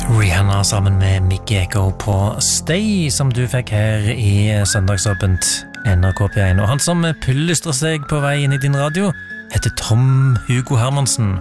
Rihanna sammen med Mickey Echo på Stay, som du fikk her i Søndagsåpent NRK P1. Og han som pullestrer seg på vei inn i din radio heter Tom Hugo Hermansen.